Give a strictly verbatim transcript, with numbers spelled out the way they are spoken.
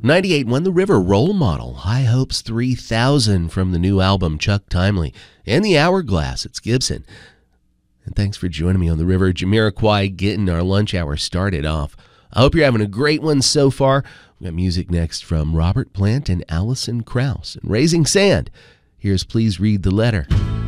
ninety-eight won The River Role Model, High Hopes three thousand from the new album Chuck Timely, and The Hourglass, it's Gibson. And thanks for joining me on The River. Jamiroquai getting our lunch hour started off. I hope you're having a great one so far. We've got music next from Robert Plant and Alison Krauss. And Raising Sand, here's Please Read the Letter.